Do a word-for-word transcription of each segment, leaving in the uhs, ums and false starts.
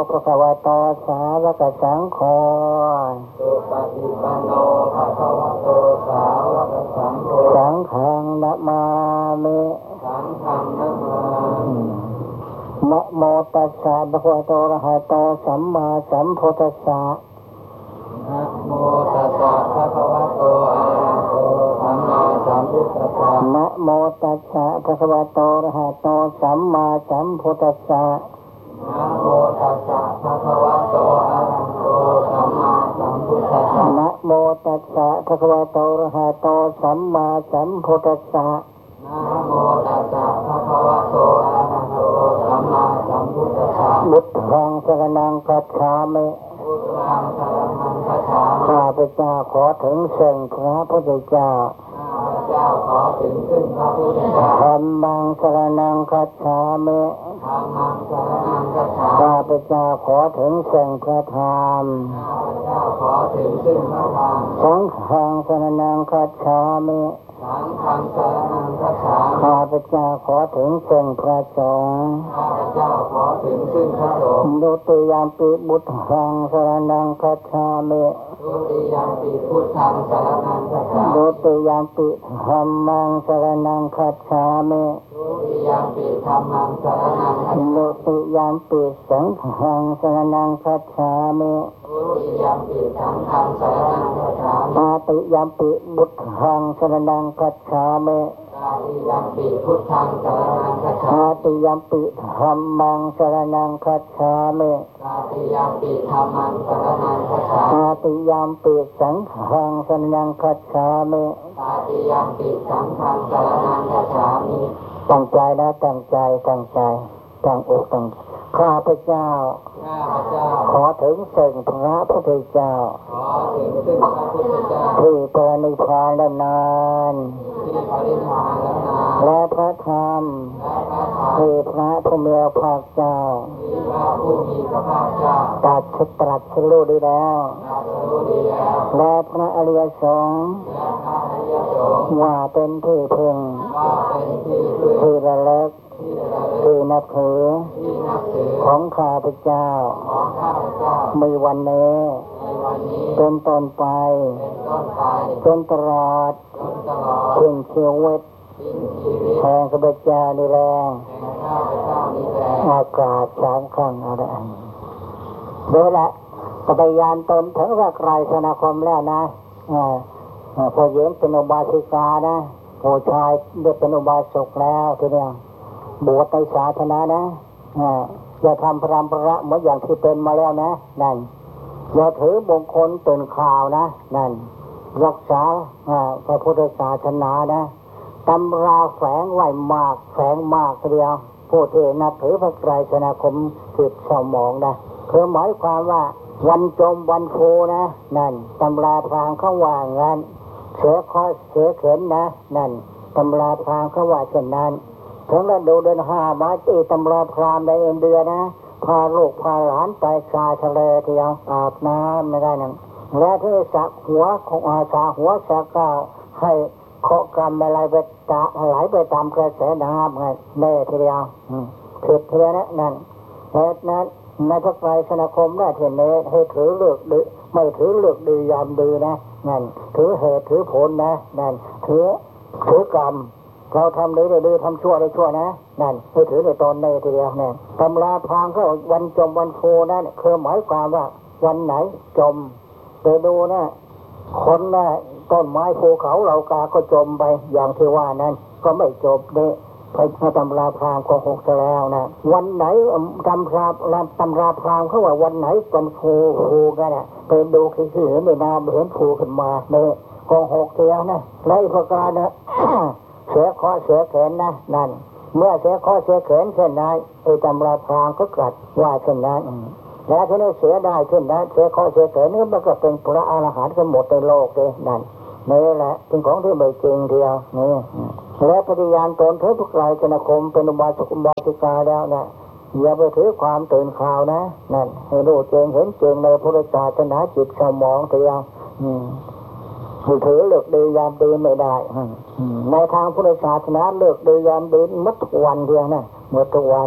ภะคะวะโตสาวกสังโฆสุปฏิปันโนภะคะวะโตสาวกสังโฆสังฆังนะมามิสังฆังนะมามินะโมตัสสะภะคะวะโตอะระหะโตสัมมาสัมพุทธัสสะนะโมตัสสะภะคะวะโตอะระหะโตสัมมาสัมพุทธัสสะนะโมตัสสะภะคะวะโตอะระหะโตสัมมาสัมพุทธัสสะนะโมตัสสะภะคะวะโตอะระหะโตสัมมาสัมพุทธัสสะนะโมตัสสะภะคะวะโตอะระหะโตสัมมาสัมพุทธัสสะนะโมตัสสะภะคะวะโตอะระหะโตสัมมาสัมพุทธัสสะบุตตังสรณังคัจฉามิพุทธังสรณังคัจฉามิข้าพเจ้าขอถึงซึ่งพระพุทธเจ้าข้าพเจ้าขอถึงซึ่งพระพุทธเจ้าธัมมังสรณังคัจฉามิธัมมังสรณังคัจฉามิข้าพเจ้าขอถึงซึ่งพระธรรมข้าพเจ้าขอถึงซึ่งพระธรรมสังฆังสรณังคัจฉามิสังฆังสรณังคัจฉามิข้าพเจ้าขอถึงซึ่งพระสงฆ์ข้าพเจ้าขอถึงซึ่งพระสงฆ์ดุติยามปิบุตตังสรณังคัจฉามิดุติยามปิพุทธังสรณังคัจฉามิดุติยามปิธัมมังสรณังคัจฉามิดุติยามปิธัมมังสรณังคัจฉามิดุติยามปิสังฆังสรณังคัจฉามิดุติยามปิสังฆังสรณังคัจฉามิตาติยามปิบุตตังสรณังคัจฉามิตาติยามปิพุทธังสรณังคัจฉามิตาติยามปิธัมมังสรณังคัจฉามิตาติยามปิธัมมังสรณังคัจฉามิตาติยามปิสังฆังสรณังคัจฉามิตาติยามปิสังฆังสรณังคัจฉามิตั้งใจนะตั้งใจตั้งใจตั้งอกตั้งข้าพเจ้าข้าพเจ้าขอถึงซึ่งพระพุทธเจ้าขอถึงซึ่งพระพุทธเจ้าที่ปรินิพพานแล้วนานที่ปรินิพพานแล้วนานและพระธรรมที่พระผู้มีพระภาคเจ้าที่พระผู้มีพระภาคเจ้าตรัสตรัสรู้ดีแล้วตรัสรู้ดีแล้วและพระอริยสงฆ์และพระอริยสงฆ์ว่าเป็นที่พึ่งว่าเป็นที่พึ่งที่ระลึกที่นับถือของข้าพเจ้ามีวันนี้เป็นต้นไปจนตลอดถึงชีวิตแห่งข้าพเจ้านี่แหละอากาศสามครั้งอะไรโดยละปฏิญาณตนถึงรักใครสนาคมแล้วนะพอเย็นเป็นอุบาสิกานะผู้ชายได้เป็นอุบาสกแล้วทีเดียวบวชในศาสนานะอย่าทำพรำพระเหมือนอย่างที่เป็นมาแล้วนะนั่นอย่าถือมงคลเป็นข่าวนะนั่นรักษาพระพุทธศาสนานะตำราแฝงไว้มากแฝงมากทีเดียวผู้ที่นับถือพระไตรสนาคมจิตสมองนะคือหมายความว่าวันจมวันฟูนะนั่นตำราพรางเขาว่างั้นเสือคอเสือเข็นนะนั่นตำราพรางเขาว่าเช่นนั้นถึงฤดูเดือนห้ามาตีตำราพรามในเอ็นเดือนนะพาลูกพาหลานไปชายทะเลเที่ยวอาบน้ำไม่ได้นั่นและที่สักหัวของอาสาหัวสักก้าวให้เคาะกรรมอะไรไปตะไหลไปตามกระแสน้ำไงแน่ทีเดียวผิดทีเดียวนะนั่นเหตุนั้นในพระไตรสนาคมได้เห็นเนให้ถือเลือกดีไม่ถือเลือกดียามดีนะนั่นถือเหตุถือผลนะนั่นถือถือกรรมเราทำดีได้ดีทำชั่วได้ชั่วนะนั่นให้ถือในตนในทีเดียวเนี่ยตำราพรางก็วันจมวันโฟนั่นคือหมายความว่าวันไหนจมไปดูนะคนนะต้นไม้ภูเขาเหล่ากาก็จมไปอย่างที่ว่านั้นก็ไม่จบเนี่ยไปตำราพรางก็หกแล้วนะวันไหนตำราตำราพรางเขาว่าวันไหนเป็นภูภูกันนะไปดูคือเห็นในน้ำเห็นภูขึ้นมาเนี่ยก็หกเทียวนะในประการนะเสือคอเสือแขนนะนั่นเมื่อเสือคอเสือแขนเช่นนั้นไอ้ตำราพรางก็กลัดว่าเช่นนั้นแล้วที่นี่เสือได้เช่นนั้นเสือคอเสือแขนนี่มันก็เป็นพระอรหันต์กันหมดในโลกเลยนั่นนี่แหละเป็นของที่ไม่จริงเดียวนี่และปฏิญาณตนถือพวกเราสนาคมเป็นอุบาสกอุบาสิกาแล้วนะอย่าไปถือความตื่นข่าวนะนั่นให้รู้จริงเห็นจริงในพุทธศาสนาจิตสมองเดียวถือเลือกดียามดีไม่ได้ในทางพุทธศาสนาเลือกดียามดีมัดทุกวันเดียวนะเมื่อทุกวัน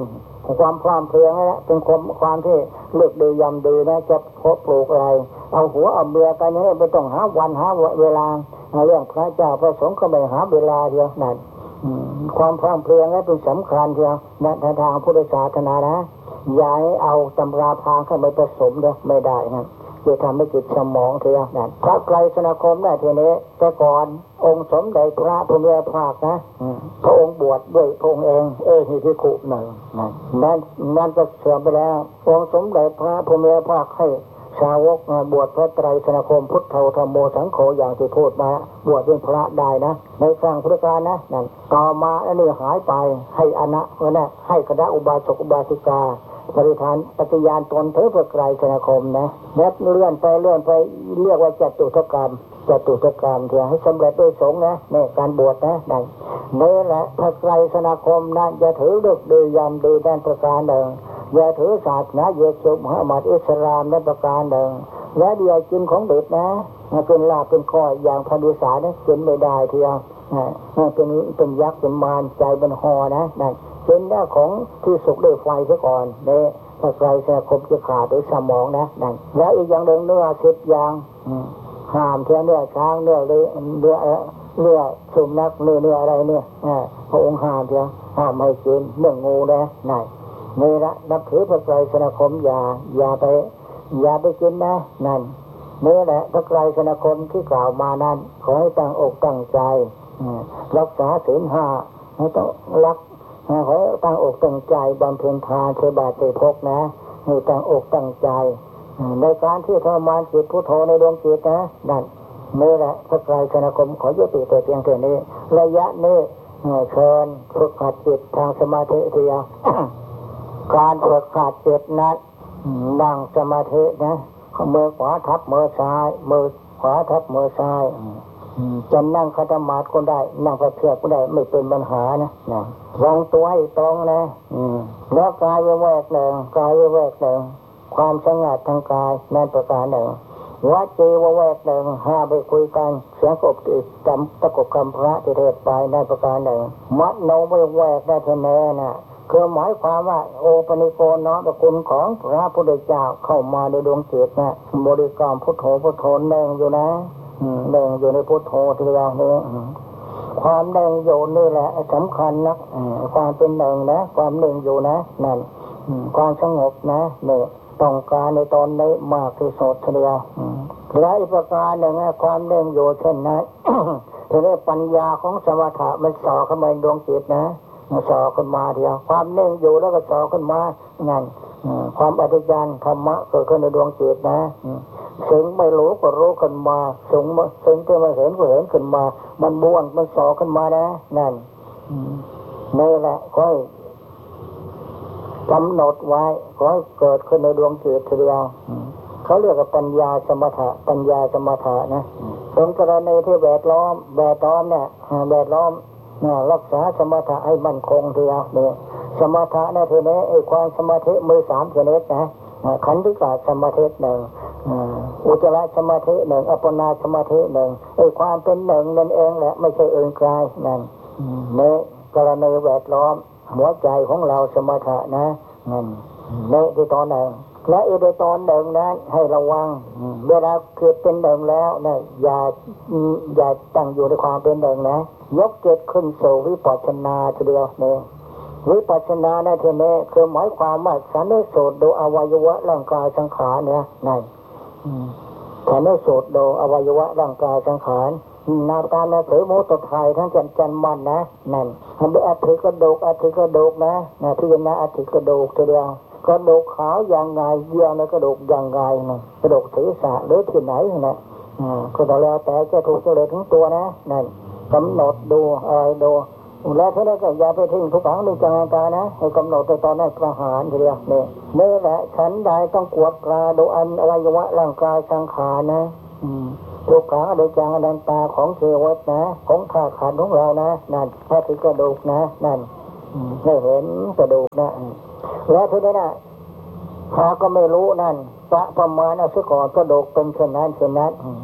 ความพร้อมเพรียงนั่นแหละเป็นความความที่เลือกดูยำดูนะจะพบปลูกอะไรเอาหัวเอาเมียกันนี่ไม่ต้องหาวันหาเวลาเรื่องพระเจ้าพระสงฆ์ก็ไม่หาเวลาเดียวนั่นความพร้อมเพรียงนั้นเป็นสำคัญเดียวในทางพุทธศาสนานะอย่าให้เอาตำราพางเข้าไปผสมเดียวไม่ได้นะจะทำให้จิตสมองเทียวนั่นพระไกรสนาคมได้ทีนี้แต่ก่อนองค์สมเด็จพระพุทธภาคนะพระองค์บวชด้วยพระองค์เองเอหิภิกขุหนึ่งนั่นนั่นก็เสื่อมไปแล้วองค์สมเด็จพระพุทธภาคให้ชาวกบวชพระไตรสนาคมพุทธธรรมโมสังโฆอย่างที่พูดมาบวชเป็นพระได้นะในสร้างพุทธกาลนะนั่นต่อมาอันนี้หายไปให้อนะนะให้คณะอุบาสกอุบาสิกาปฏิทานปฏิญาณตนเพื่อพระไตรสนาคมนะเน็ตเลื่อนไปเลื่อนไปเรียกว่าจตุถกรรมจตุถกรรมเพื่อให้สำเร็จด้วยสงฆ์นะในการบวชนะนั่นนี่แหละพระไตรสนาคมนั้นจะถือเลือกดูยำดูด้านประการหนึ่งอย่าถือศาสนาเยซูมุฮัมมัดอิสลามในประการหนึ่งและเดียวกินของเด็ดนะเป็นลาบเป็นข้ออย่างพระดุษาเนี่ยกินไม่ได้เทียวเป็นเป็นยักษ์เป็นมารใจเป็นหอนะนั่นเป็นหน้าของที่สุกด้วยไฟซะก่อนเนี่ยถ้าไฟสนาคมจะขาดด้วยสมองนะนั่นแล้วอีกอย่างหนึ่งเนื้อสิบอย่างห้ามเทียเนื้อช้างเนื้อเลยเนื้อเนื้อสุนัขเนื้อเนื้ออะไรเนี่ยพระองค์ห้ามเทียห้ามไม่กินเรื่องงูนะนั่นนี่ละนับถือพระไตรสนาคมอย่าอย่าไปอย่าไปกินนะนั่นนี่แหละพระไตรสนาคมที่กล่าวมานั้นขอให้ตั้งอกตั้งใจรักษาศีลห้าให้ต้องรักขอให้ตั้งอกตั้งใจบำเพ็ญทานเทบาตเตพกนะให้ตั้งอกตั้งใจในการที่ทรมานจิตพุทโธในดวงจิตนะนั่นนี่แหละพระไตรสนาคมขอยุติแต่เพียงเท่านี้ระยะนี้เชิญฝึกหัดจิตทางสมาธิเดียวการฝึกหัดจิตนั้นนั่งสมาธินะมือขวาทับมือซ้ายมือขวาทับมือซ้ายจะนั่งขัดสมาธิก็ได้นั่งพระเพียรก็ได้ไม่เป็นปัญหานะนะวางตัวให้ตรงนะแล้วกายแวกหนึ่งกายแวกหนึ่งความสงัดทางกายนั่นประการหนึ่งวจีแวกหนึ่งห้าไปคุยกันเสียงกบติดจำตะกบคำพระที่เทศไปนั่นประการหนึ่งมัดโนไปแวกได้แน่นะคือหมายความว่าโอปนิโกน้อมพระคุณของพระพุทธเจ้าเข้ามาในดวงจิตนะบริกรรมพุทโธพุทโธเน่งอยู่นะเน่งอยู่ในพุทโธทีเดียวนี้ความเน่งอยู่นี่แหละสำคัญนักความเป็นหนึ่งนะความเน่งอยู่นะนั่นความสงบนะเนี่ยต้องการในตอนนี้มากที่สุดทีเดียวและอีกประการหนึ่งความเน่งอยู่เช่นนั้นทีนี้ปัญญาของสมถะมันส่อเข้ามาในดวงจิตนะสอขึ้นมาเดียวความเน่งอยู่แล้วก็สอขึ้นมานั่นความอัศจรรย์ธรรมะเกิดขึ้นในดวงจิตนะสิ่งไม่รู้ก็รู้ขึ้นมาสิ่งสิ่งที่ไม่เห็นก็เห็นขึ้นมามันบ้วนมันสอขึ้นมานะนั่นนี่แหละก็กำหนดไว้ก็ให้เกิดขึ้นในดวงจิตทีเดียวเขาเรียกว่าปัญญาสมถะปัญญาสมถะนะเป็นกรณีที่แวดล้อมแวดล้อมเนี่ยแวดล้อมรักษาสมถะให้มั่นคงทีเดียวเนี่ยสมถะในทีนี้ไอ้ความสมาธิมือสามชนิดนะขันธิกะสมาธิหนึ่งอุจจาระสมาธิหนึ่งอัปปนาสมาธิหนึ่งไอ้ความเป็นหนึ่งนั่นเองแหละไม่ใช่อื่นไกลนั่นเนี่ยกรณีแวดล้อมหัวใจของเราสมถะนะนั่นเนี่ยที่ตอนหนึ่งและอีกในตอนหนึ่งนั้นให้ระวังเวลาเกิดเป็นหนึ่งแล้วเนี่ยอย่าอย่าตั้งอยู่ในความเป็นหนึ่งนะยกจิตขึ้นสู่วิปัสสนาทีเดียวเนี่ยวิปัสสนาในที่นี้คือหมายความว่าสันนิโสตดูอวัยวะร่างกายสังขารเนี่ยนั่นสันนิโสตดูอวัยวะร่างกายสังขารนาตาเนถือโมตไทยทั้งจันจันมันนะนั่นอันนี้อัฐิกระดูกอัฐิกระดูกนะนะที่นะอัฐิกระดูกทีเดียวกระดูกขาวอย่างไงเยื่อในกระดูกอย่างไงนะกระดูกศีรษะหรือที่ไหนนะก็แล้วแต่จะถูกจะเลยทั้งตัวนะนั่นกำหนดดูอะไรดูแล้วท่านก็อย่าไปทิ้งทุกขังในจังหวะนะให้กำหนดในตอนนั้นประหารทีเดียวนี่นี่แหละฉันใดต้องกวดกราดูอันอวัยวะร่างกายสังขารนะทุกขังโดยจังอนันตาของเทวดนะของธาตุขันธ์ของเรานะนั่นแค่ถึงกระดูกนะนั่นไม่เห็นกระดูกนะแล้วทีนี้นะหาก็ไม่รู้นั่นประประมาณเอาซะก่อนกระดูกเป็นเช่นนั้นเช่นนั้น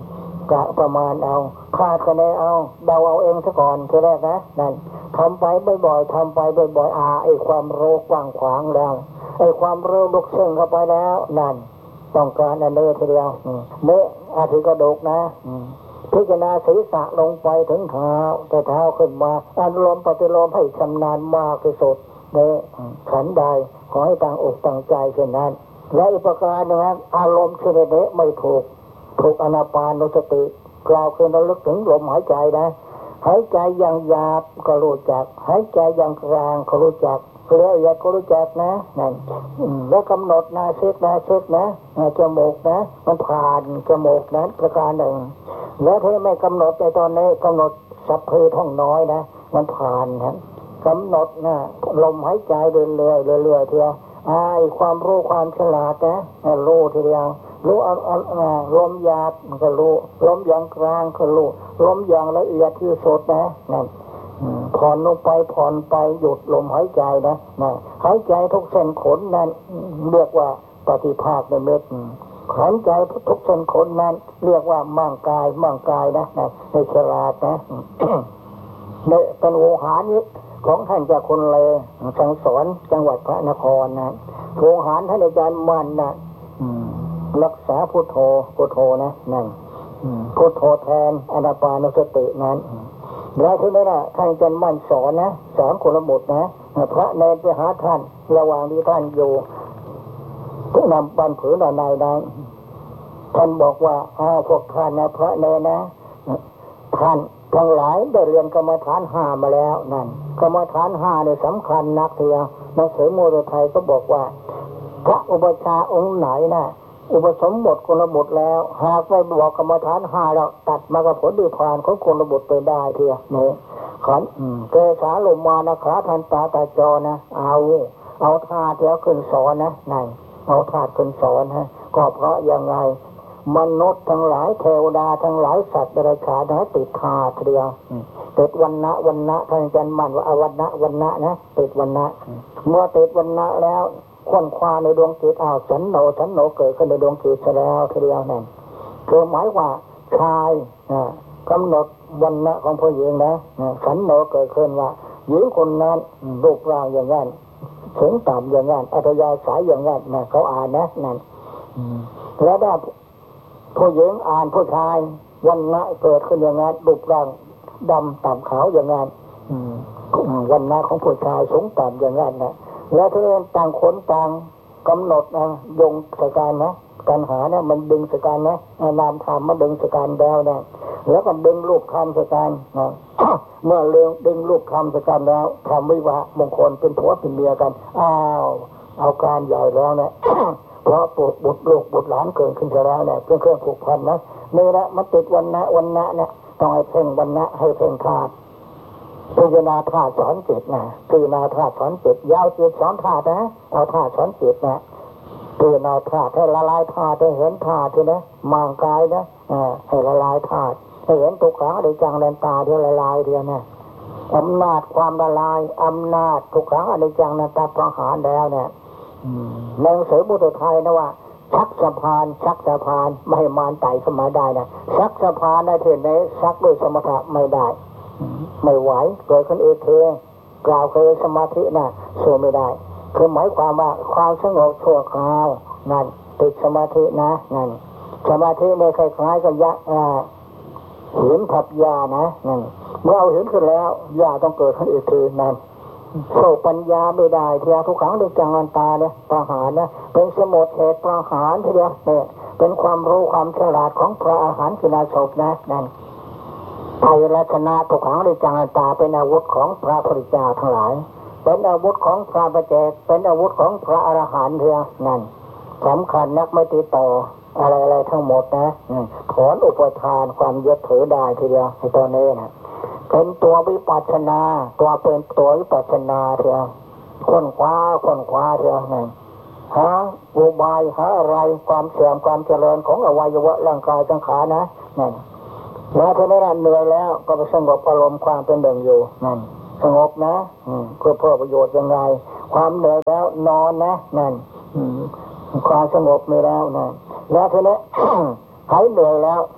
กะประมาณเอาคาดคะเนเอาเดาเอาเองซะก่อนทีแรกนะนั่นทำไปบ่อยๆทำไปบ่อยๆอ่าไอ้ความรู้กว้างขวางแล้วไอ้ความรู้ลุกซึ่งเข้าไปแล้วนั่นต้องการอันเนื้อทีเดียวเนื้ออาทิกระดูกนะพิจารณาศีรษะลงไปถึงเท้าแต่เท้าขึ้นมาอารมณ์ปฏิโลมให้ชำนาญมากที่สุดเนี่ยขันใดขอให้ตั้งอกตั้งใจเช่นนั้นและอีกประการหนึ่งอารมณ์ที่เนี้ไม่ถูกถูกอนาปานสติกล่าวคือระลึกถึงลมหายใจนะหายใจอย่างหยาบก็รู้จักหายใจอย่างกลางก็รู้จักละเอียดก็รู้จักนะนั่นแล้วกำหนดนาเช็คนาเช็คนะจมูกนะมันผ่านจมูกนั้นประการหนึ่งแล้วถ้าไม่กำหนดในตอนนี้กำหนดสัพเพท่องน้อยนะมันผ่านนะกำหนดนะลมหายใจเรื่อยๆเรื่อยๆเทียวไอ้ความรู้ความฉลาดนะรู้ทีเดียวรู้เอาเอาลมหยาบมันก็รู้ลมอย่างกลางก็รู้ลมอย่างละเอียดที่สุดนะนั่นผ่อนลงไปผ่อนไปหยุดลมหายใจนะนะหายใจทุกเส้นขนนั้นเรียกว่าปฏิภาคในเม็ดหายใจทุกเส้นขนนั้นเรียกว่ามั่งกายมั่งกายนะนะในฉลาดนะเนี่ยเป็นโวหารนี้ของท่านเจ้าคุณเลสังสอนจังหวัดพระนครนะโวหารท่านอาจารย์มั่นนะรักษาพุทโธพุทโธนะนั่นพุทโธแทนอนาปานสตินั้นแล้วที่นี้นะท่านอาจารย์มั่นสอนนะสอนคนละบทนะพระเนรไปหาท่านระหว่างที่ท่านอยู่ผู้นำบันผืนในนั้นท่านบอกว่าอ้าวพวกท่านนะพระเนรนะท่านทั้งหลายได้เรียนกรรมฐานห้ามาแล้วนั่นกรรมฐานห้าเนี่ยสำคัญนักเทียวหนังสือโมโรไทยก็บอกว่าพระอุปชาองค์ไหนนะอุปสมบทคนละบทแล้วหากไม่บอกกรรมฐานห้าแล้วตัดมากับผลดีพานของคนละบทไปได้เทียวเนี่ยขันเกษาลมมานะขาทันตาตาจอนะเอาเอาธาตุแล้วขึ้นสอนนะนั่นเอาธาตุขึ้นสอนฮะก็เพราะยังไงมนุษย์ทั้งหลายเทวดาทั้งหลายสัตว์เดรัจฉานนะติดธาตุเดียวติดวันณะวันณะท่านอาจารย์มั่นว่าอวันณะวันณะนะติดวันณะเมื่อติดวันณะแล้วค้นคว้าในดวงจิตอ้าวสันโนสันโนเกิดขึ้นในดวงจิตแล้วทีเดียวนั่นคือหมายว่าชายกำหนดวันณะของผู้หญิงนะสันโนเกิดขึ้นว่าหญิงคนนั้นรูปร่างอย่างนั้นสูงต่ำอย่างนั้นอัธยาศัยอย่างนั้นนะเขาอ่านนะนั่นแล้วได้ผู้หญิงอ่านผู้ชายวันณะเกิดขึ้นอย่างนั้นรูปร่างดำต่ำขาวอย่างนั้นวันณะของผู้ชายสูงต่ำอย่างนั้นนะแล้วที่ต่างคนต่างกำหนดนะยงสการนะการหานะมันดึงสการนะนามธรรมมันดึงสการแล้วนะแล้วก็ดึงรูปคำสการนะเมื่อเรื่องดึงรูปคำสการแล้วทำวิวาห์มงคลเป็นผัวเป็นเมียกันอ้าวเอาการใหญ่แล้วนะ เพราะปวดบุตรลูกบุตรหลานเกิดขึ้นแล้วเนี่ยเป็นเครื่องผูกพันนะนี่แหละมันติดวันนะวันนะเนี่ยต้องให้เพ่งวันนะให้เพ่งธาตุพิจารณาธาตุสอนจิตนะพิจารณาธาตุสอนจิตยาวจิตสอนธาตุนะเอาธาตุสอนจิตนะพิจารณาธาตุให้ละลายธาตุให้เห็นธาตุที่นะมางกายนะให้ละลายธาตุให้เห็นทุกขังอนิจจังแลนตาที่ละลายเดียวนะอำนาจความละลายอำนาจทุกขังอนิจจังแลนตาประหารแล้วเนี่ยในหนังสือพุทธไทยนะว่าชักสะพานชักสะพานไม่ให้มารไต่ขึ้นมาได้นะชักสะพานได้เห็นไหมชักด้วยสมถะไม่ได้ไม่ไหวเกิดขึ้นเอเทกล่าวเคยสมาธินะสู้ไม่ได้คือหมายความว่าความสงบชั่วคราวนั่นติดสมาธินะนั่นสมาธิในคล้ายๆกับยะหินทับยานะนั่นเมื่อเอาหินขึ้นแล้วยาต้องเกิดขึ้นเอเทนั่นโสปัญญาไม่ได้ทีเดียวทุกครั้งด้วยจังงันตาเนี่ยประหารนะเป็นสมุทเหตุประหารทีเดียวเนี่ยเป็นความรู้ความฉลาดของพระอาหารกินาศพนะนั่นไทยรัชนะทุกครั้งด้วยจังงันตาเป็นอาวุธของพระพุทธเจ้าทั้งหลายเป็นอาวุธของพระปัจเจกเป็นอาวุธของพระอรหันต์เทียวนั่นสำคัญนักไม่ติดต่ออะไรๆทั้งหมดนะถอนอุปทานความยึดถือได้ทีเดียวในตอนนี้นะเป็นตัววิปัสสนาตัวเป็นตัววิปัสสนาเถอะค้นคว้าค้นคว้าเถอะนั่นหาอุบายหาอะไรความเสื่อมความเจริญของอวัยวะร่างกายสังขารนะนั่นแล้วทีนี้เหนื่อยแล้วก็ไปสงบอารมณ์ความเป็นหนึ่งอยู่นั่นสงบนะเพื่อเพื่อประโยชน์ยังไงความเหนื่อยแล้วนอนนะนั่นความสงบมีแล้วนั่นแล้วทีนี้หายเหนื่อยแล้ว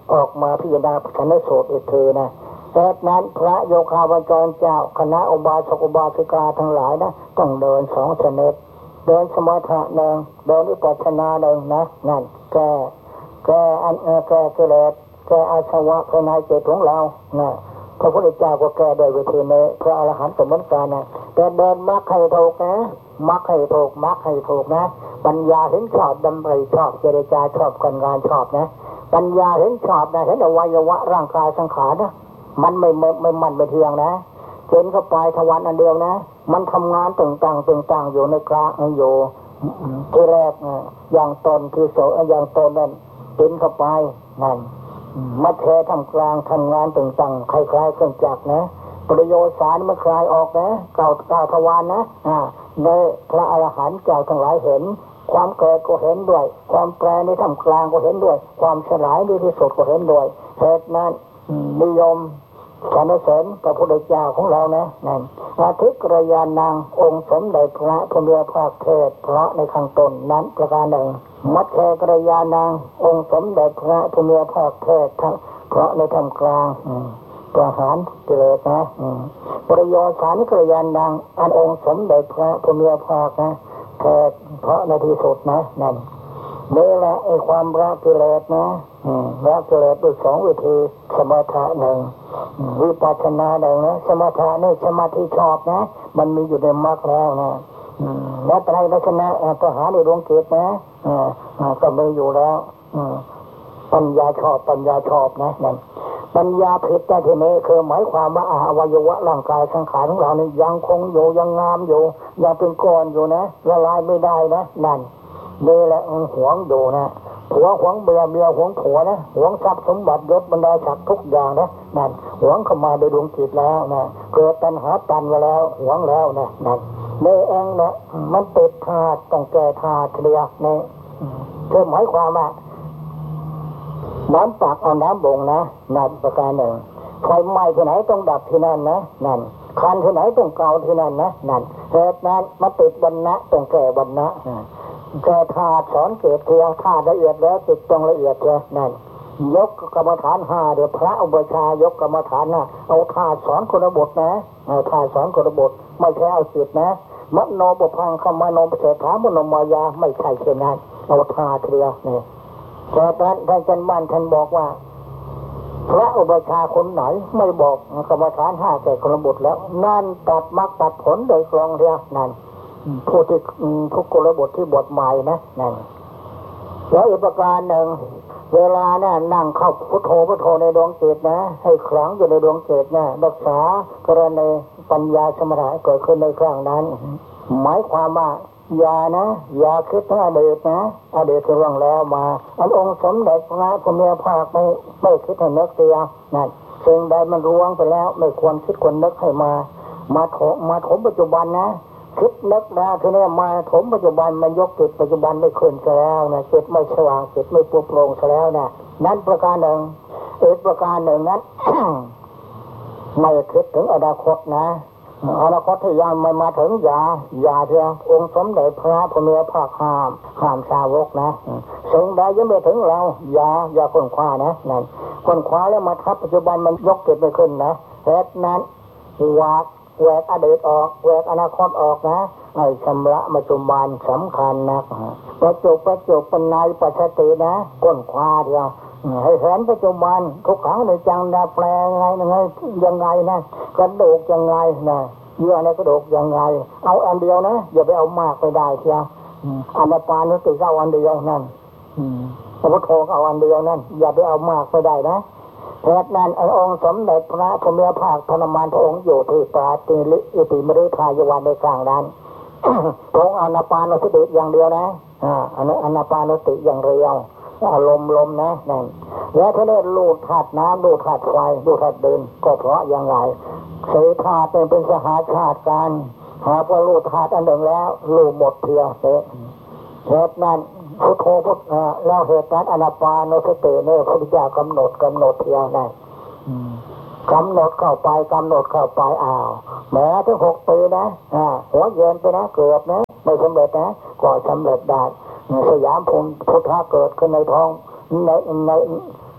ออกมาพิจารณาขันธ์โสตเอเธอนะแต่นั้นพระโยคาวจรเจ้าคณะอุบาสกอุบาสิกาทั้งหลายนะต้องเดินสองชนิดเดินสมถะหนึ่งเดินวิปัสสนาหนึ่งนะนั่นแกแกอันแกกิเลสแกอาสวะภายในจิตของเรานะพระพุทธเจ้าก็แก้โดยวิธีนี้พระอรหันต์สมณกานะแต่เดินมรรคให้ถูกนะมรรคให้ถูกมรรคให้ถูกนะปัญญาเห็นชอบดำริชอบเจรจาชอบการงานชอบนะปัญญาเห็นชอบนะเห็นอวัยวะร่างกายสังขารนะมันไม่ไม่ไม่มันไม่เที่ยงนะเห็นเข้าไปทวารอันเดียวนะมันทำงานต่างๆต่างๆอยู่ในกลางอยู่ที่แรกอย่างตนที่โสอย่างตนนั้นเห็นเข้าไปนั่นมัดแค่ทำกลางทำงานต่างๆคล้ายๆเครื่องจักรนะประโยชน์สารมันคลายออกนะเก่าเก่าทวารนะอ่าในพระอรหันต์เจ้าทั้งหลายเห็นความเกิดก็เห็นด้วยความแปรในทำกลางก็เห็นด้วยความสลายในที่สุดก็เห็นด้วยเหตุนั้นนิยมสรรเสริญพระพุทธเจ้าของเรานะนั่นอาทิกรยานางองค์สมเด็จพระพุทธภาคเทศเพราะในข้างต้นนั้นประการหนึ่งมัดแคกรยานางองค์สมเด็จพระพุทธภาคเทศเพราะในทำกลางประหารกิเลสนะประโยชน์สารกรยานางอันองค์สมเด็จพระพุทธภาคนะเทศเพราะในที่สุดนะนั่นนี่แหละไอ้ความรักกิเลสนะรักกิเลสด้วยสองวิธีสมถะหนึ่งวิปัสสนาหนึ่งนะสมถะนี่สมาธิชอบนะมันมีอยู่ในมรรคแล้วนะแล้วไตรลักษณะปัญหาในดวงจิตนะก็มีอยู่แล้วปัญญาชอบปัญญาชอบนะนั่นปัญญาผิดแต่ทีนี้คือหมายความว่าอวัยวะร่างกายสังขารของเรานี่ยังคงอยู่ยังงามอยู่ยังเป็นก้อนอยู่นะละลายไม่ได้นะนั่นนี่แหละหวงอยู่นะผัวหวงเมียเมียหวงผัวนะหวงทรัพย์สมบัติยศบรรดาศักดิ์ทุกอย่างนะนั่นหวงเข้ามาโดยดวงจิตแล้วนะเกิดตัณหาตันมาแล้วหวงแล้วนะนั่นนี่เองนะมันติดธาตุต้องแก้ธาตุเรียกนี่คือหมายความว่าน้ำตักเอาน้ำบ่งนะนั่นประการหนึ่งไฟไหม้ที่ไหนต้องดับที่นั่นนะนั่นคันที่ไหนต้องเกาที่นั่นนะนั่นเหตุนั้นมาติดวรรณะต้องแก้วรรณะแก้ธาตุสอนเกิดเพียงธาตุละเอียดแล้วติดต้องละเอียดเลยนั่นยกกรรมฐานห้าเดี๋ยวพระอุปชายกกรรมฐานนะเอาธาตุสอนคนบทนะเอาธาตุสอนคนบทไม่ใช่เอาจิตนะมโนบพังคำมโนเสถามโนมายาไม่ใช่เช่นนั้นเอาธาตุเดียวนี่แต่ท่านท่านจันบ้านท่านบอกว่าพระอุปชาคนไหนไม่บอกกรรมฐานห้าแก่คนบทแล้วนั่นตัดมรรคตัดผลโดยกลองเดียวนั่นผู้ที่ทุกคนบทที่บทใหม่นะนั่นแล้วอีกประการหนึ่งเวลาเนี่ยนั่งเข้าพุทโธพุทโธในดวงจิตนะให้ขลังอยู่ในดวงจิตนะรักษากรณีปัญญาสมถะเกิดขึ้นในครั้งนั้นหมายความว่าอย่านะอย่าคิดถึงอดีตนะอดีตที่ล่วงแล้วมาอันองค์สมเด็จพระพุทธภาคไม่ไม่คิดให้นึกเสียนั่นสิ่งใดมันล่วงไปแล้วไม่ควรคิดควรนึกให้มามาถมมาถมปัจจุบันนะคิดนึกนะทีนี้มาถมปัจจุบันมันยกจิตปัจจุบันไม่ขึ้นซะแล้วนะจิตไม่สว่างจิตไม่ปลุกโปร่งซะแล้วนะนั่นประการหนึ่งอีกประการหนึ่งนั้น ไม่คิดถึงอนาคตนะอนาคตที่ยังไม่มาถึงอย่าอย่าเถอะองค์สมเด็จพระพุทธภาคห้ามห้ามสาวกนะสิ่งใดยังไม่ถึงเราอย่าอย่าค้นคว้านะนั่นค้นคว้าแล้วมาทับปัจจุบันมันยกจิตไม่ขึ้นนะเหตุนั้นวาดแหวกอดีตออกแหวกอนาคตออกนะให้ชำระปัจจุบันสำคัญนะปัจจุบันปัจจุบันในปัจจตินะค้นคว้าเถอะให้เห็นปัจจุบันทุกครั้งในจังนะแปลยังไงยังไงยังไงนะกระดูกยังไงนะเยื่อในกระดูกยังไงเอาอันเดียวนะอย่าไปเอามากไปได้เชียวอนาปานสติเอาอันเดียวนั่นพระพุทโธเอาอันเดียวนั่นอย่าไปเอามากไปได้นะเหตุนั้นองค์สมเด็จพระพุทธภาคพระมารพระองค์อยู่ที่ปาติลิอิติมฤทายวันในกลางนั้นพระองค์อนาปานสติอย่างเดียวนะอ่าอันนี้อนาปานสติอย่างเดียวอารมณ์ลมนะนั่นแล้วถ้าได้ลูดธาตุน้ำลูดธาตุไฟลูดธาตุดินก็เพราะอย่างไรเสธาตุเป็นสหาชาติกันหากว่าลูดธาตุอันหนึ่งแล้วลูดหมดเพียงเหตุนั้นพุทโธพุทแล้วเหตุนั้นอนาปานสติเนี่ยพระพุทธเจ้ากำหนดกำหนดเพียงนั้นกำหนดเข้าไปกำหนดเข้าไปอ้าวแม้ถึงหกปีนะอ่าหัวเย็นไปนะเกือบนะไม่สำเร็จนะก็สำเร็จได้สยามพุทธพุทธะเกิดขึ้นในท้องในใน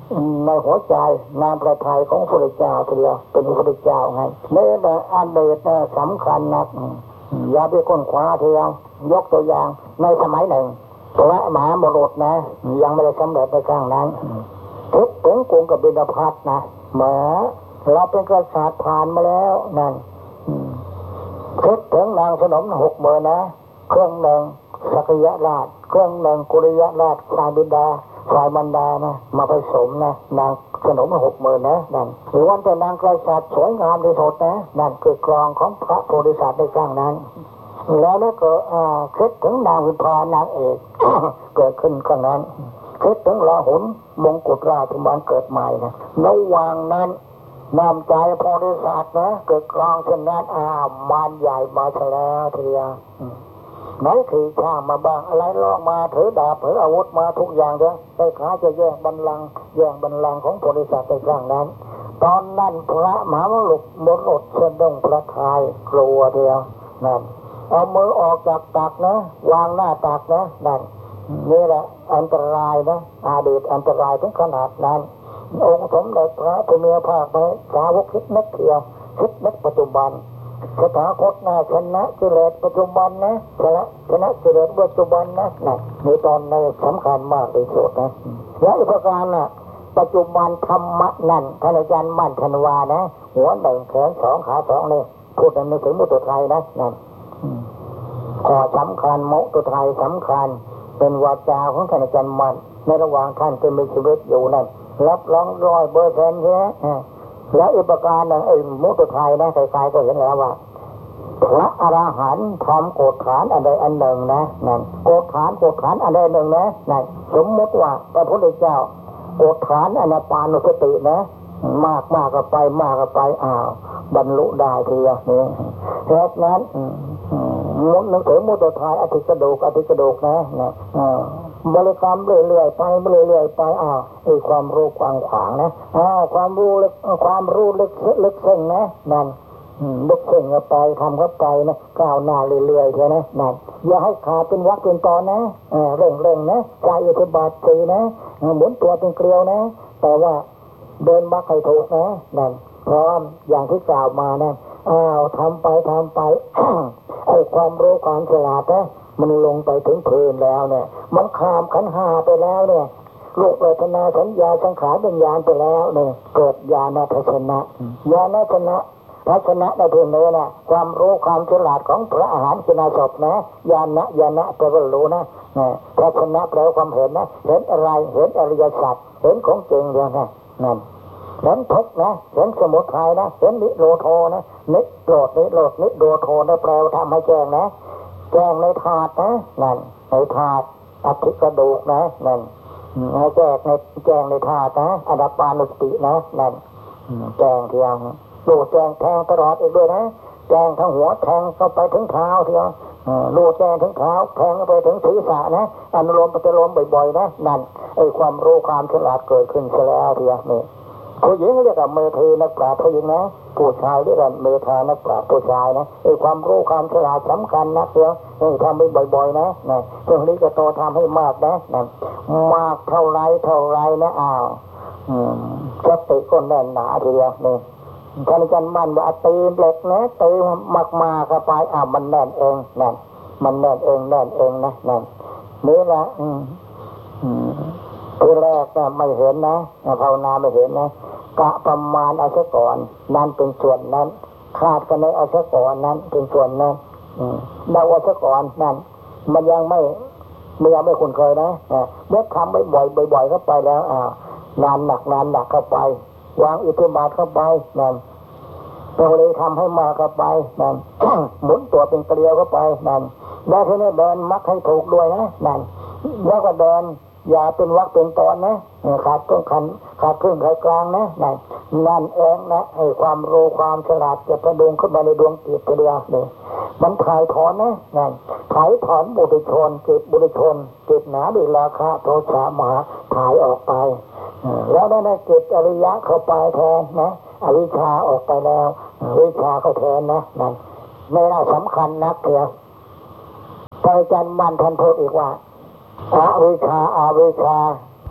ในหัวใจนามพระทัยของพระเจ้าทีเดียวเป็นพระเจ้าไงนี่แหละอันเดชสำคัญนักอย่าไปค้นคว้าเทียงยกตัวอย่างในสมัยหนึ่งพระมหาบุรุษนะยังไม่ได้สำเร็จในครั้งนั้นทุกถึงกรุงกบิลพัสนะเหมือเราเป็นกษัตริย์ผ่านมาแล้วนั่นทุกถึงนางสนมหกหมื่นนะเครื่องหนึ่งสักยะราชเครื่องหนึ่งกุริยะราชฝ่ายบิดาฝ่ายบรรดานะมาผสมนะนางสนมหกหมื่นนะนั่นหรือวันแต่นางกษัตริย์สวยงามที่สุดนะนั่นคือกรองของพระโพธิสัตว์ในครั้งนั้นแล้วแล้วก็คิดถึงนางวิภานางเอก เกิดขึ้นครั้งนั้นคิดถึงราหุลมงกุฎราชบัณเกิดใหม่นะระหว่างนั้นนำใจโพธิสัตว์นะเกิดกรองเช่นนั้นอ้าวมารใหญ่มาแล้วทีเดียวไหนขี่ช้างมาบ้างอะไรลอกมาถือดาบถืออาวุธมาทุกอย่างเลยได้ขาจะแย่งบัลลังก์แย่งบัลลังก์ของโพธิสัตว์ในครั้งนั้นตอนนั้นพระมหาบุรุษมรดสะดุ้งพระทัยกลัวเดียวนั่นเอามือออกจากตักนะวางหน้าตักนะนั่นนี่แหละอันตรายนะอาดีตอันตรายถึงขนาดนั้นองค์สมเด็จพระพุทธภาคไปสาวกคิดนักเที่ยวคิดนักปัจจุบันสถาคตน่าชนะกิเลสปัจจุบันนะชนะชนะกิเลสปัจจุบันนะนั่นในตอนนี้สำคัญมากที่สุดนะและอีกประการน่ะปัจจุบันธรรมะนั่นท่านอาจารย์มั่นธันวานะหัวหนึ่งแขนสองขาสองนี่พูดในถึงมุตุไทยนะนั่นข้อสำคัญมุตุไทยสำคัญเป็นวาจาของท่านอาจารย์มั่นในระหว่างท่านที่มีชีวิตอยู่นั่นรับรองร้อยเปอร์เซ็นต์ใช่ไหมแล้วอีกประการหนึ่งไอ้มุตุไทยนะใครๆก็เห็นแล้วว่าพระอรหันต์ทำโกฏฐานอันใดอันหนึ่งนะนั่นโกฏฐานโกฏฐานอันใดหนึ่งนะนั่นสมมติว่าพระพุทธเจ้าโกฏฐานอนาปานุสตินะมากมากก็ไปมากก็ไปอ้าวบรรลุได้ทีเดียวนี่เพราะนั้นมุดหนังสือมุตุไทยอธิกระดูกอธิกระดูกนะนะบริกรรมเรื่อยๆไปเรื่อยๆไปอ้าวไอ้ความรู้กว้างขวางนะอ้าวความรู้ลึกความรู้ลึกลึกซึ้งนะนั่นลึกซึ้งเข้าไปทำเข้าไปนะก้าวหน้าเรื่อยๆใช่ไหมนั่นอย่าให้ขาดเป็นวักเป็นตอนนะเร่งเร่งนะใจอุทบาทสีนะหมุนตัวเป็นเกลียวนะแต่ว่าเดินบักให้ถูกนะนั่นพร้อมอย่างที่กล่าวมานะอ้าวทำไปทำไป ไอ้ความรู้ความฉลาดนะมันลงไปถึงพื้นแล้วเนี่ยมันข้ามขันธ์ห้าไปแล้วเนี่ยรูปเวทนาสัญญาสังขารวิญญาณไปแล้วเนี่ยเกิดญาณทัศนะญาณทัศนะทัศนะในพื้นนี้นะความรู้ความฉลาดของพระอาหารกินาศพนะญาณญาณแปลว่ารู้นะทัศนะแปลว่าความเห็นนะเห็นอะไรเห็นอริยสัจเห็นของจริงเดียวนะนั่นเห็นทุกข์นะเห็นสมุทัยนะเห็นนิโรธนะนิโรธนิโรธนิโรธนะแปลว่าทำให้แจ้งนะแจ้งในธาตุนะนั่นในธาตุอธิกระดูกนะนั่นให้แจ้งในแจ้งในธาตุนะอนาปานุสตินะนั่นแจ้งเทียงรูแจ้งแทงตลอดอีกด้วยนะแจ้งทั้งหัวแทงเข้าไปถึงเท้าเทียงรูแจ้งถึงเท้าแทงไปถึงศีรษะนะอนุโลมปฏิโลมบ่อยๆนะนั่นไอ้ความรู้ความฉลาดเกิดขึ้นเสียแล้วเทียงนี่ผู้หญิงเรียกว่าเมธีนักปราชญ์ผู้หญิงนะผู้ชายเรียกว่าเมธานักปราชญ์ผู้ชายนะไอ้ความรู้ความฉลาดสำคัญนะเสียนี่ทำไปบ่อยๆนะนี่ตรงนี้ก็โตทำให้มากนะนั่นมากเท่าไรเท่าไรนะอ้าวสติก็แน่นหนาทีเดียวนี่ท่านอาจารย์มั่นว่าตีเหล็กนะตีมากมาเข้าไปอ้าวมันแน่นเองนั่นมันแน่นเองแน่นเองนะนั่นนี่แหละอืมอืมทีแรกนะไม่เห็นนะภาวนาไม่เห็นนะกะประมาณเอาซะก่อนนั่นเป็นส่วนนั้นคาดกันในเอาซะก่อนนั้นเป็นส่วนนั้นเดาเอาซะก่อนนั่นมันยังไม่มันยังไม่คุ้นเคยนะเมื่อทำบ่อยๆบ่อยๆเข้าไปแล้วอ่างานหนักงานหนักเข้าไปวางอิทธิบาทเข้าไปนั่นเราเลยทำให้มาเข้าไปนั่น หมุนตัวเป็นเกลียวเข้าไปนั่นแล้วทีนี้เดินมักให้ถูกด้วยนะนั่นแล้วก็เดินอย่าเป็นวักเป็นตอนนะขาดต้นขันขาดครึ่งขาดกลางนะนั่นนั่นเองนะไอ้ความรู้ความฉลาดจะประดุงขึ้นมาในดวงจิตเดียวนี่มันถ่ายถอนนะนั่นถ่ายถอนบุตรชนจิตบุตรชนจิตหนาดิราคะโทสะมาถ่ายออกไปแล้วได้ในจิตอริยะเข้าไปแทนนะอวิชชาออกไปแล้ววิชาเข้าแทนนะนั่นไม่น่าสำคัญนักเถอะอาจารย์มั่นท่านพูดอีกว่าอวิชชาอวิชชา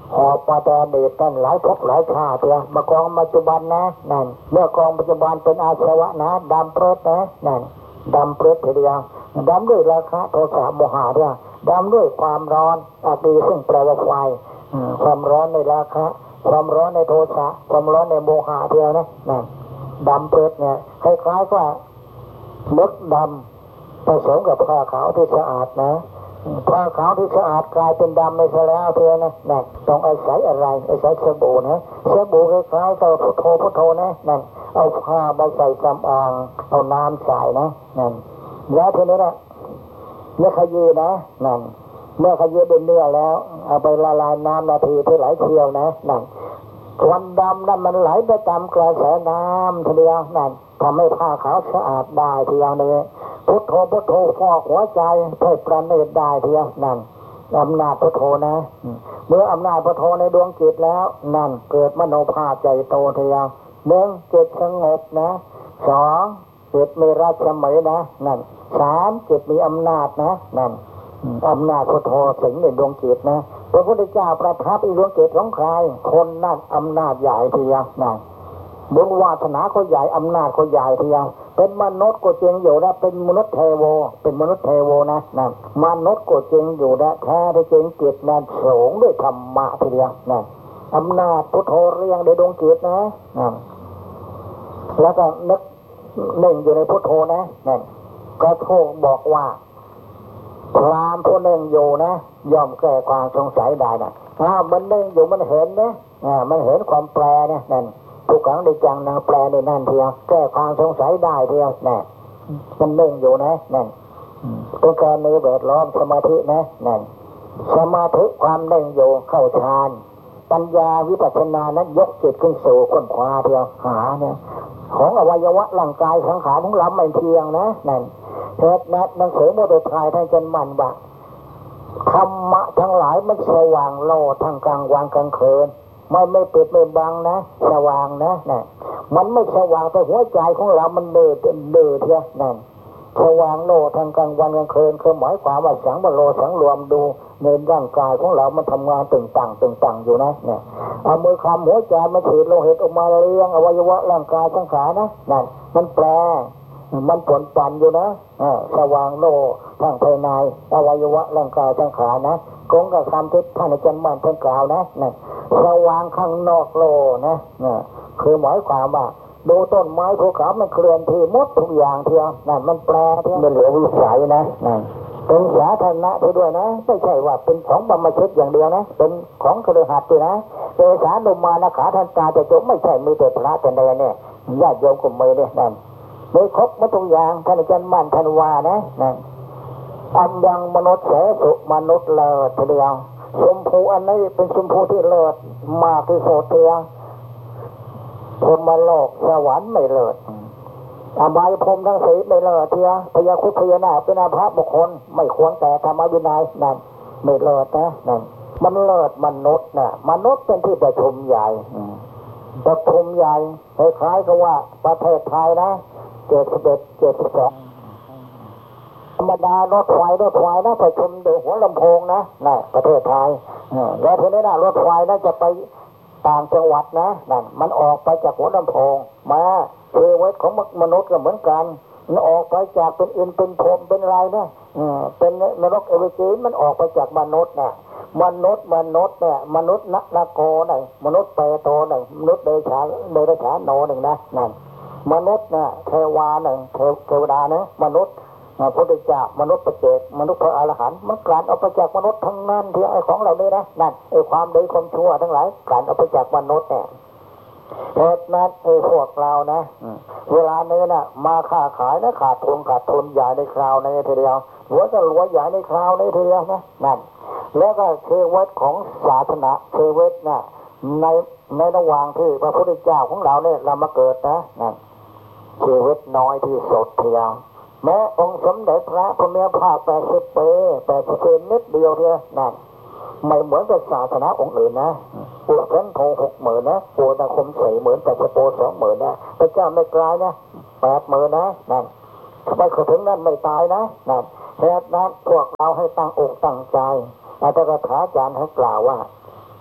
หอบมาแต่อดีตนั่นหลายภพหลายชาติเถอะมากองปัจจุบันนะนั่นเมื่อกองปัจจุบันเป็นอาสวะนะดำเปรตนะนั่นดำเปรตทีเดียวดำด้วยราคะโทสะโมหะเดียวดำด้วยความร้อนอาตีซึ่งแปลว่าไฟความร้อนในราคะความร้อนในโทสะความร้อนในโมหะเดียวนะนั่นดำเปรตเนี่ยคล้ายๆว่ามึกดำผสมกับผ้าขาวที่สะอาดนะผ้าขาวที่สะอาดกลายเป็นดำไปซะแล้วเธอนะนั่นต้องอาศัยอะไรอาศัยสบู่นะสบู่คล้ายๆกับพุทโธพุทโธนะนั่นเอาผ้ามาใส่สำอางเอาน้ำใส่นะนั่นแล้วทีนี้นะเมื่อขยี้นะนั่นเมื่อขยี้เป็นเนื้อแล้วเอาไปละลายน้ำนาทีที่ไหลเชี่ยวนะนั่นควันดำนั้นมันไหลไปตามกระแสน้ำทีเดียวนั่นทำให้ผ้าขาวสะอาดได้ทีเดียวนี้พุทโธพุทโธฟอกหัวใจเพื่อประเนตได้ทีเดียวนั่นอำนาจพุทโธนะเมื่ออำนาจพุทโธในดวงจิตแล้วนั่นเกิดมโนภาพใจโตทีเดียวหนึ่งจิตสงบนะสองจิตมีราชมัยนะนั่นสามจิตมีอำนาจนะนั่นอำนาจพุทโธสิงในดวงจิตนะพระพุทธเจ้าประทับในดวงจิตของใครคนนั่นอำนาจใหญ่ทีเดียวนั่นบุญวาสนาก็ใหญ่อำนาจก็ใหญ่ทีเดียวเป็นมนุษย์ก็จริงอยู่นะเป็นมนุษย์เทโวเป็นมนุษย์เทโวนะนั่นมนุษย์ก็จริงอยู่นะแท้ที่จริงจิตนั้นสูงด้วยธรรมะทีเดียวนั่นอำนาจพุทโธเรียงในดวงจิตนะนั่นแล้วก็นึกเน่งอยู่ในพุทโธนะนั่นก็โทษบอกว่าพรามผู้เน่งอยู่นะย่อมแก้ความสงสัยได้นะถ้ามันเน่งอยู่มันเห็นนะอ่ามันเห็นความแปรนะนั่นทุกครั้งในจังนางแปลในนั่นเทียวแก้ความสงสัยได้เทียวนั่นมันเน่งอยู่นะนั่นเป็นการในเวทล้อมสมาธินะนั่นสมาธิความเน่งอยู่เข้าฌานปัญญาวิปัสสนานั้นยกจิตขึ้นสู่ค้นคว้าเทียวหาเนี่ยของอวัยวะร่างกายสังขารของเราไม่เที่ยงนะนั่นเหตุนั้นหนังสือโมเดลไทยท่านจะมั่นว่าธรรมะทั้งหลายมันสว่างโลดทั้งกลางวันกลางคืนไม่ไม่ปิดไม่บังนะสว่างนะนั่นมันไม่สว่างแต่หัวใจของเรามันเดือดเดือดเท่านั่นสว่างโลดทั้งกลางวันกลางคืนคือหมายความว่าสังวโรสังรวมดูในร่างกายของเรามันทำงานตึงตังตึงตังอยู่นะเนี่ยเอามือคำหัวใจมันฉีดโลหิตออกมาเลี้ยงอวัยวะร่างกายสังขารนะนั่นมันแปรมันผลปั่นอยู่นะสว่างโลทั้งภายในอวัยวะร่างกายสังขารนะกงกับคำที่ท่านอาจารย์มั่นท่านกล่าวนะนั่นสว่างข้างนอกโลนะนี่คือหมายความว่าดูต้นไม้ภูเขามันเคลื่อนที่หมดทุกอย่างเทียวนั่นมันแปรเทียวมันเหลือวิสัยนะนั่นเป็นสาธารณะด้วยนะไม่ใช่ว่าเป็นของบรรพชิตอย่างเดียวนะเป็นของคฤหัสถ์ด้วยนะเอสานุมานะขาทันตาจะจบไม่ใช่มีแต่พระแต่เนรเนี่ยญาติโยมกลุ่มมือเนี่ยนั่นไม่ครบหมดทุกอย่างท่านอาจารย์มั่นท่านว่านะนั่นอันยังมนุษย์เสสุมนุษย์เลิศทีเดียวชมพูอันนี้เป็นชมพูที่เลิศมากที่สุดเทียวพรหมโลกสวรรค์ไม่เลิศอบายภูมิทั้งสี่ไม่เลิศเทียวพยาคุพยานาเป็นอาภัพบุคคลไม่ควรแต่ธรรมวินัยนั่นไม่เลิศนะนั่นมันเลิศมนุษย์นะมนุษย์เป็นที่ประชุมใหญ่ประชุมใหญ่คล้ายๆกับว่าประเทศไทยนะเจ็ดสิบเอ็ดเจ็ดสิบสองธรรมดารถไฟรถไฟนะประชุมโดยหัวลำโพงนะน่ะประเทศไทยแล้วทีนี้นะรถไฟนะจะไปต่างจังหวัดนะนั่นมันออกไปจากหัวลำโพงมาชีวิตของมนุษย์ก็เหมือนกันมันออกไปจากเป็นอินเป็นพรหมเป็นอะไรนะเป็นนรกเอวิจีมันออกไปจากมนุษย์นะมนุษย์มนุษย์เนี่ยมนุษย์นักนาโกหนึ่งมนุษย์เปโตหนึ่งมนุษย์เดชาเดชาโนหนึ่งนะนั่นมนุษย์เนี่ยเทวาหนึ่งเทวดานะมนุษย์พระพุทธเจ้ามนุษย์ประเจกมนุษย์พระอรหันต์มันกลั่นเอาไปจากมนุษย์ทั้งนั้นที่ไอ้ของเราเนี่ยนะนั่นไอ้ความดีความชั่วทั้งหลายกลั่นเอาไปจากมนุษย์เนี่ยเหตุนั้นไอ้พวกเรานะเวลานี้นะมาค้าขายนะขาดทุนขาดทุนใหญ่ในคราวนี้ทีเดียวหัวจะรวยใหญ่ในคราวนี้ทีเดียวนะนั่นแล้วก็ชีวิตของศาสนาชีวิตนะในในระหว่างที่พระพุทธเจ้าของเราเนี่ยเรามาเกิดนะนั่นชีวิตน้อยที่สุดทีเดียวแม้องค์สมเด็จพระพุทธภาคแปดสิบปีแปดสิบปีนิดเดียวเท่านั้นไม่เหมือนกับศาสนาองค์อื่นนะปวดชั้นโทหกหมื่นนะปวดนาคมสี่หมื่นแต่สโปสองหมื่นนะพระเจ้าไม่กลายนะแปดหมื่นนะนั่นทำไมเขาถึงนั้นไม่ตายนะนั่นเหตุนั้นพวกเราให้ตั้งอกตั้งใจอาจารย์ถาจารย์ให้กล่าวว่า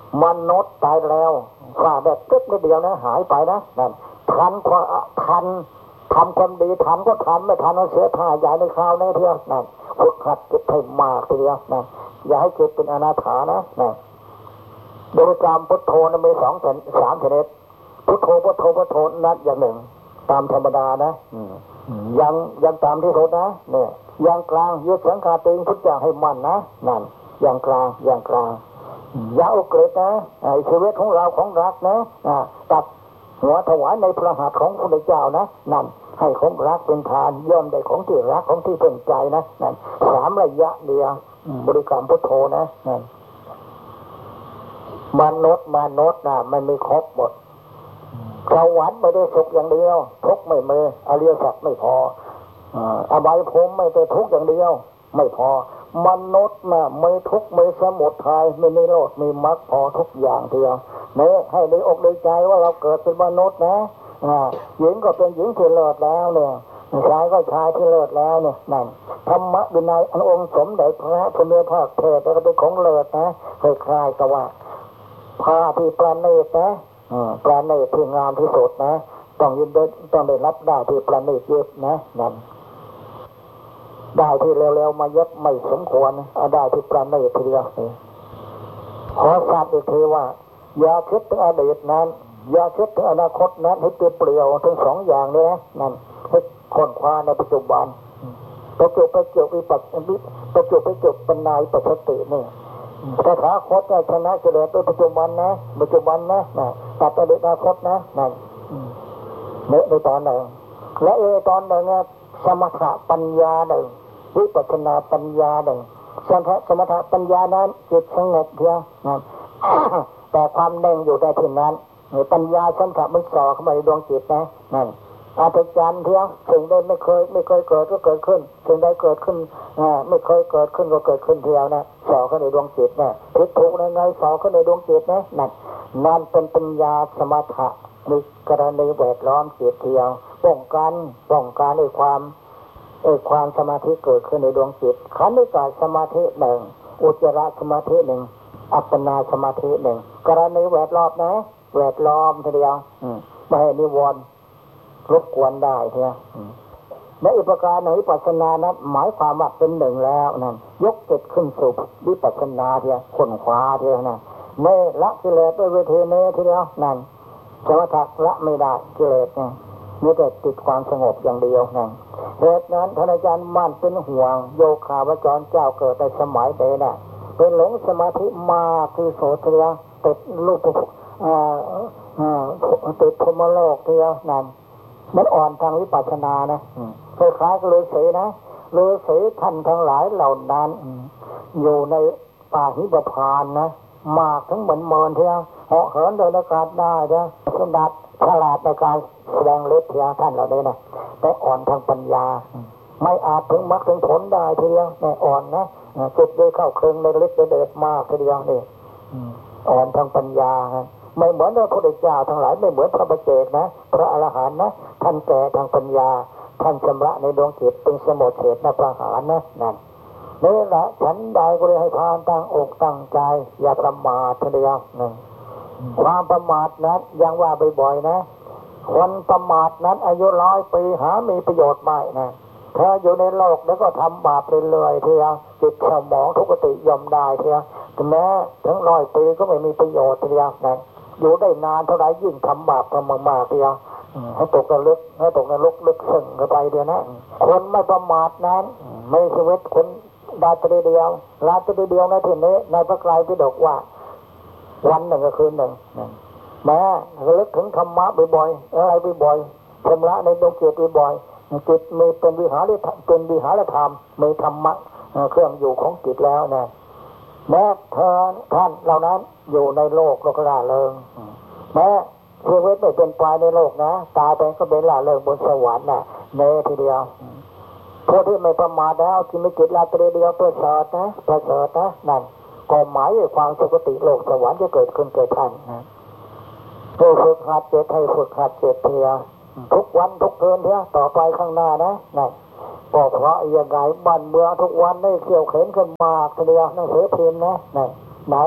มนุษย์ตายแล้วฝ่าแบบตึ๊บนิดเดียวนะหายไปนะนั่นทันความทันทำความดีทันก็ทันไม่ทันก็เสียท่าใหญ่ในคราวนี้เที่ยวนั่นฝึกหัดจิตให้มากทีเดียวนะอย่าให้จิตเป็นอนาถานะนะบริกรรมพุทโธนั้นมีสองสามชนิดพุทโธพุทโธพุทโธนัดอย่างหนึ่งตามธรรมดานะยังยังตามที่สุดนะเนี่ยอย่างกลางยึดสังขารติงพุทธเจ้าให้มั่นนะนั่นอย่างกลางอย่างกลางอย่าเอาเกรดนะไอ้ชีวิตของเราของรักนะตัดหัวถวายในพระหัตถ์ของพระเจ้านะนั่นให้ของรักเป็นทานย่อมได้ของที่รักของที่เป็นใจนะนั่นสามระยะเดียวบริกรรมพุทโธนะนั่นมนุษย์มนุษย์นะมันมีครบหมดสวรรค์ไม่ได้สุขอย่างเดียวทุกข์ไม่มีอริยสัจไม่พออบายภูมิไม่ได้ทุกข์อย่างเดียวไม่พอมนุษย์น่ะไม่ทุกข์ไม่สมุทัยไม่นิโรธมีมรรคพอทุกอย่างเดียวเนี่ยให้ได้อกได้ใจว่าเราเกิดเป็นมนุษย์นะหญิงก็เป็นหญิงที่เลิศแล้วเนี่ยชายก็ชายที่เลิศแล้วเนี่ยนั่นธรรมะวินัยอันองค์สมเด็จพระพุทธภาคเทศแล้วก็เป็นของเลิศนะคล้ายๆกับว่าผ้าที่ประณีตนะประณีตที่งามที่สุดนะต้องยินดีต้องได้รับได้ที่ประณีตเย็บนะนั่นได้ที่เร็วๆมาเย็บไม่สมควรเอาได้ที่ประณีตทีเดียวขอทราบอีกทีว่าอย่าคิดถึงอดีตนั้นอย่าคิดถึงอนาคตนั้นให้เปลี่ยวทั้งสองอย่างนี้นั่นให้ค้นคว้าในปัจจุบันประจุประจุวิปัสสนาประจุประจุปัญญาปัสสตินี่ตถาคตชนะเฉลยเป็นปัจจุบันนะปัจจุบันนะตัดอดีตอนาคตนะนั่นเนี่ยในตอนหนึ่งและเอตอนหนึ่งสมถะปัญญาหนึ่งวิปัสสนาปัญญาหนึ่งสมถะสมถะปัญญานั้นจิตสงบเพียงนะแต่ความเน่งอยู่ในที่นั้นปัญญาสมถะมันส่อเข้ามาในดวงจิตนะนั่นอาจารย์เพียงสิ่งใดไม่เคยไม่เคยเกิดก็เกิดขึ้นสิ่งใดเกิดขึ้นไม่เคยเกิดขึ้นก็เกิดขึ้นเพียงนะส่อเข้าในดวงจิตนะผิดถูกในไงส่อเข้าในดวงจิตนะนั่นนั่นเป็นปัญญาสมถะในกรณีแวดล้อมจิตเพียงป้องกันป้องกันในความไอ้ความสมาธิเกิดขึ้นในดวงจิตขันธ์กายสมาธิหนึ่งอุจจารสมาธิหนึ่งอัปปนาสมาธิหนึ่งกรณีแวดล้อมนะแวดล้อมทีเดียวไม่ให้นิวรณ์รบกวนได้เถอะในอุปการในวิปัสสนานั้นหมายความว่าเป็นหนึ่งแล้วนั่นยกจิตขึ้นสู่วิปัสสนาเถอะค้นคว้าเถอะนะไม่ละกิเลสด้วยเวทีเนทีเดียวนั่นสมถะละไม่ได้กิเลสเนี่ยมีแต่ติดความสงบอย่างเดียวนั่นเหตุนั้นท่านอาจารย์มั่นเป็นห่วงโยคาวจรเจ้าเกิดในสมัยใดน่ะเป็นหลงสมาธิมากคือโสเทียติดรูปอ่าอ่าติดพรหมโลกเทียนั่นมันอ่อนทางวิปัสสนานะคล้ายๆกับฤาษีนะฤาษีท่านทั้งหลายเหล่านั้นอยู่ในป่าหิมพานต์นะมากทั้งเหมือนเมินเทียเหาะเหินเดินอากาศได้เทียสมดัดฉลาดในการแสดงฤทธิ์เทียท่านเหล่านี้นะแต่อ่อนทางปัญญาไม่อาจถึงมรรคถึงผลได้ทีเดียวแต่อ่อนนะจิตได้เข้าเครื่องในฤทธิ์เดชมากทีเดียวนี่อ่อนทางปัญญาไม่เหมือนพระพุทธเจ้าทั้งหลายไม่เหมือนพระปัจเจกนะพระอรหันต์นะท่านแก่ทางปัญญาท่านชำระในดวงจิตเป็นสมุทเฉทนประหารนะนั่นนี่แหละฉันใดก็เลยให้พานตั้งอกตั้งใจอย่าประมาททีเดียวนี่ความประมาทนั้นยังว่าบ่อยๆนะคนประมาทนั้นอายุร้อยปีหามีประโยชน์ไม่นะเธออยู่ในโลกแล้วก็ทำบาปเรื่อยๆทีเดียวจิตสมองทุกติยอมได้ทีเดียวแม้ถึงร้อยปีก็ไม่มีประโยชน์ทีเดียวนะอยู่ได้นานเท่าไรยิ่งทำบาปทำมากๆทีเดียวให้ตกนรกให้ตกนรกลึกซึ้งเข้าไปเดียวนะคนไม่ประมาทนั้นไม่ชีวิตคนดาตรีเดียวราตรีเดียวในที่นี้ในพระไตรปิฎกว่าวันหนึ่งก็คืนหนึ่งแม้ระลึกถึงธรรมะบ่อยๆอะไรบ่อยๆชำระในดวงจิตบ่อยๆจิตมีเป็นวิหารเป็นวิหารธรรมมีธรรมะเครื่องอยู่ของจิตแล้วนะแม้เธอท่านเหล่านั้นอยู่ในโลกโลกล่าเริงแม้ชีวิตไม่เป็นไปในโลกนะตายไปก็เป็นล่าเริงบนสวรรค์นะเนทีเดียวผู้ที่ไม่ประมาทแล้วที่ไม่จิตลาตรีเดียวประเสริฐนะประเสริฐนะนั่นก็หมายถึงความสุคติโลกสวรรค์จะเกิดขึ้นแก่ท่านนะให้ฝึกหัดเจตให้ฝึกหัดเจตเพียทุกวันทุกคืนเพียต่อไปข้างหน้านะนั่นก็เพราะอย่างไรบ้านเมืองทุกวันได้เขี่ยวเข็นขึ้นมากทีเดียวหนังสือพิมพ์นะไหนไหน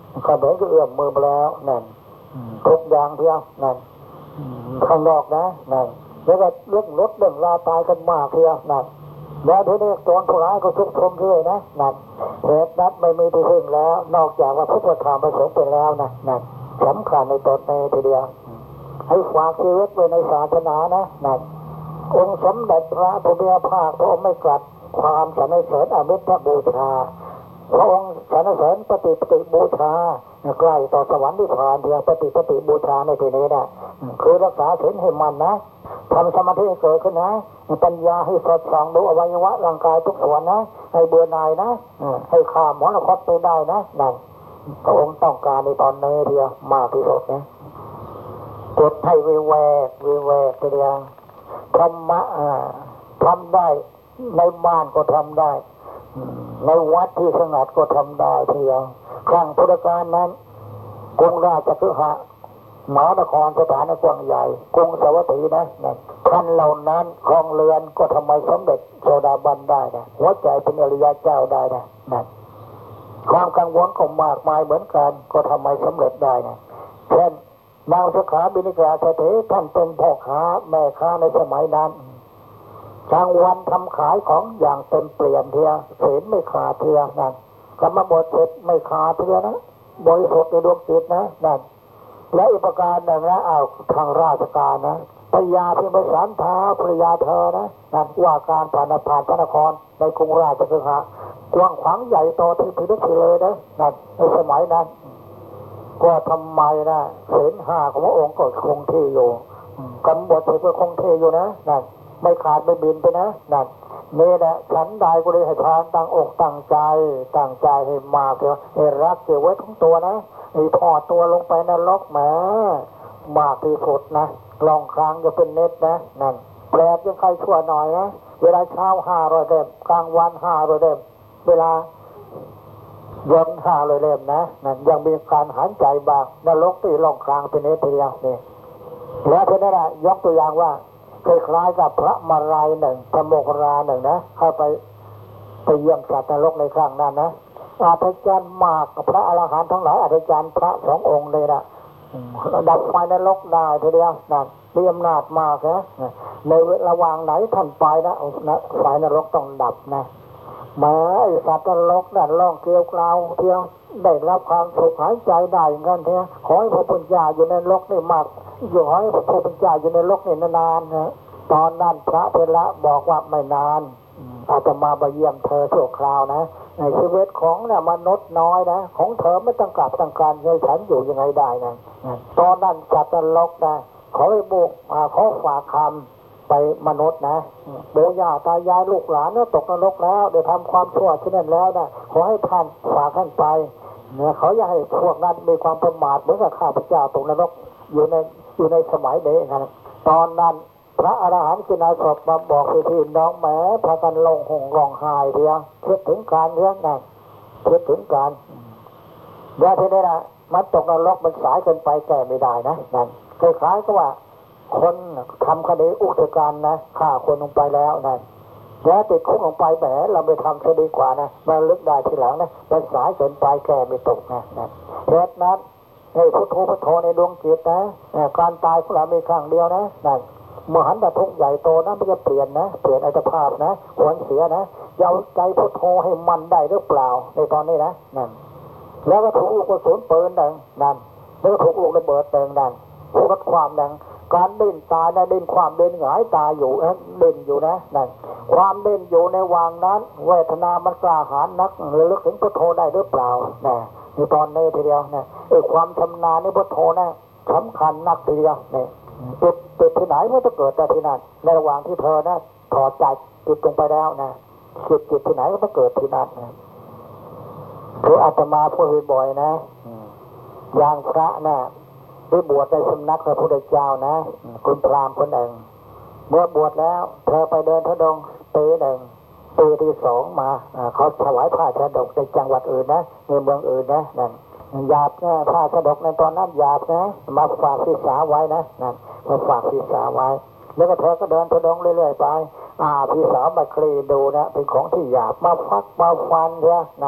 ขเขมรก็เอื้อมมือมาแล้วนั่นทุกอย่างเที่ยวนั่นข้างนอกนะนั่นแล้วก็เรื่องรถเรื่องลาตายกันมากเที่ยวนั่นแล้วทีนี้โจรผู้ร้ายก็ชุกชมด้วยนะนั่นเหตุนั้นไม่มีที่พึ่งแล้วนอกจากว่าพุทธธรรมประสงค์ไปแล้วนะนั่นสำคัญในตนในทีเดียวให้ฝากชีวิตไว้ในศาสนานะนั่นองค์สมเด็จพระพุทธภาคพระองค์ไม่กลัดความสรรเสริญอมิตรบูชาพระองค์สรรเสริญปฏิปฏิบูชาใกล้ต่อสวรรค์นิพพานเพียงปฏิปฏิบูชาในที่นี้นะคือรักษาศีลให้มันนะทำสมาธิให้เกิดขึ้นนะปัญญาให้สอดส่องดูอวัยวะร่างกายทุกส่วนนะให้เบื่อหน่ายนะให้ข้ามมรณะคตไปได้นะนั่นพระองค์ต้องการในตอนนี้เดียวมากที่สุดนะกดให้วิเวกวิเวกเดียวธรรมะทำได้ในบ้านก็ทำได้ในวัดที่สงัดก็ทำได้เพียงครั้งพุทธกาลนั้นกรุงราชคฤห์มหานครสถานกว้างใหญ่กรุงสวัสดีนะนั่นท่านเหล่านั้นครองเรือนก็ทำไมสำเร็จโสดาบันได้นะหัวใจเป็นอริยเจ้าได้นะนั่นความกังวลก็มากมายเหมือนกันก็ทำไมสำเร็จได้นะเช่นนางสขาบิณิกาเศรษฐีท่านเป็นพ่อค้าแม่ค้าในสมัยนั้นกลางวันทำขายของอย่างเต็มเปลี่ยนเทียศีลไม่ขาดเทียนั่นกรรมบทเสร็จไม่ขาดเทียนะบริสุทธิ์ในดวงจิตนะนั่นและอุปการหนึ่งนะเอาทางราชการนะภรรยาเพียงไปสานท้าภรรยาเธอนะนั่นว่าการผ่านผ่านพระนครในกรุงราชคฤห์กว้างขวางใหญ่โตที่พิลึกเลยนะนั่นในสมัยนั้นก็ทำไมนะศีลห้าของพระองค์ก็คงที่อยู่กรรมบทเสร็จก็คงที่อยู่นะนั่นไม่ขาดไม่บินไปนะนั่นนี่แหละฉันได้ก็เลยให้ทานตั้งอกตั้งใจตั้งใจให้มากเถอะให้รักเก็บไว้ทั้งตัวนะให้ทอดตัวลงไปนรกแหมมากที่สุดนะลองครั้งจะเป็นเน็ตนะนั่นแปลกยังใครชั่วหน่อยนะเวลาเช้าห้าร้อยเล่มกลางวันห้าร้อยเล่มเวลาเย็นห้าร้อยเล่มนะนั่นยังมีการหายใจบ้างนรกตีลองครั้งเป็นเน็ตทีเดียวนี่แล้วทีนี้นะยกตัวอย่างว่าคล้ายๆกับพระมาลัยหนึ่งพระโมคคัลลาหนึ่งนะเข้าไปไปเยี่ยมสัตว์นรกในครั้งนั้นนะอาจารย์มากกับพระอรหันต์ทั้งหลายอาจารย์พระสององค์เลยนะดับไฟนรกได้ทีเดียวนั่นมีอำนาจมากนะในระหว่างไหนท่านไปนะไฟนรกต้องดับนะแม้สัตว์นรกนั่นร้องเกลียวกล่าวเที่ยวได้รับความสุขหายใจได้อย่างนั้นเถอะขอให้พระพุทธเจ้าอยู่ในโลกนี่มากอยู่ให้พระพุทธเจ้าอยู่ในโลกนี่นานๆนะตอนนั้นพระเถระบอกว่าไม่นานอาตมาไปเยี่ยมเธอชั่วคราวนะในชีวิตของเนี่ยมนุษย์น้อยนะของเธอไม่ต้องกลับต้องการให้ฉันอยู่ยังไงได้นะตอนนั้นสัตว์นรกนะขอให้บุกขอฝากคำไปมนุษย์นะปู่ย่าตายายลูกหลานเนี่ยตกนรกแล้วได้ทำความชั่วที่นั่นแล้วนะขอให้ท่านฝากท่านไปเนี่ยเขาอยากให้พวกนั้นมีความประมาทเหมือนกับข้าพเจ้าตกนรกอยู่ในอยู่ในสมัยนี้นะตอนนั้นพระอรหันต์กินาศพมาบอกไปที่น้องแม้พากันลงหงร้องไห้เดียวคิดถึงการเรื่องนั้นคิดถึงการเดี๋ยวทีนี้นะมันตกนรกมันสายเกินไปแก้ไม่ได้นะนั่นคล้ายๆก็ว่าคนทำคดีอุกชะกันนะฆ่าคนลงไปแล้วนั่นแล้วติดคุกลงไปแหมเราไปทำซะดีกว่านะมาลึกได้ทีหลังนะมันสายเกินไปแก้ไม่ตกนะนั่นเหตุนั้นให้พุทโธพุทโธในดวงจิตนะการตายของเรามีครั้งเดียวนะนั่นมหันตทุกข์ใหญ่โตนะไม่จะเปลี่ยนนะเปลี่ยนอัตภาพนะหวนเสียนะจะเอาใจพุทโธให้มันได้หรือเปล่าในตอนนี้นะนั่นแล้วก็ถูกลูกกระสุนปืนดังนั่นแล้วก็ถูกลูกระเบิดดังนั่นถูกรัดความดังการเด่นตายนะเด่นความเด่นหงายตาอยู่นะเด่นอยู่นะนั่นความเด่นอยู่ในวางนั้นเวทนามันกล้าหาญนักระลึกถึงพุทโธได้หรือเปล่านะในตอนนี้ทีเดียวนะไอ้ความชำนาญในพุทโธนะสำคัญนักทีเดียวเนี่ยจุดจุดที่ไหนมันจะเกิดแต่ที่นั่นในระหว่างที่เธอนะถอดใจจิตลงไปแล้วนะจุดจุดที่ไหนมันจะเกิดที่นั่นนะคืออาตมาพูดบ่อยๆนะอย่างพระนะได้บวชในสำนักพระพุทธเจ้านะคุณพราหมณ์คนหนึ่งเมื่อบวชแล้วเธอไปเดินทุดงค์ปีหนึ่งปีที่สองมาเขาถวายผ้าชาดกในจังหวัดอื่นนะในเมืองอื่นนะนั่นหยาบเนี่ยผ้าชาดกในตอนนั้นหยาบนะมาฝากศีรษะไว้นะนั่นมาฝากศีรษะไว้แล้วก็เธอก็เดินทุดงค์เรื่อยๆไปอ่าพี่สาวมาคลีดูนะเป็นของที่หยาบมาฟักมาฟันเถอะนะ